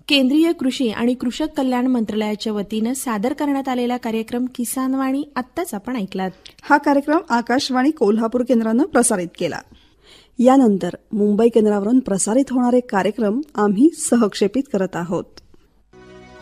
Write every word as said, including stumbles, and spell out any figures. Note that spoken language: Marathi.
केंद्रीय कृषी आणि कृषक कल्याण मंत्रालयाच्या वतीनं सादर करण्यात आलेला कार्यक्रम किसानवाणी आत्ताच आपण ऐकलात. हा कार्यक्रम आकाशवाणी कोल्हापूर केंद्रानं प्रसारित केला. यानंतर मुंबई केंद्रावरून प्रसारित होणारे कार्यक्रम आम्ही सहक्षेपित करत आहोत.